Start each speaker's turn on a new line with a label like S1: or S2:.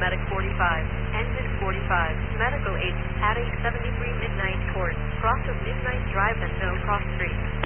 S1: Medic 45, Engine 45, Medical 8, Attic 73 Midnight Court, cross of Midnight Drive and Mill Cross Street.